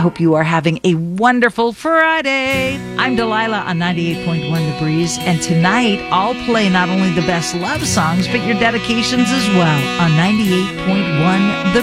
hope you are having a wonderful Friday. I'm Delilah on 98.1 The Breeze, and tonight I'll play not only the best love songs, but your dedications as well on 98.1 The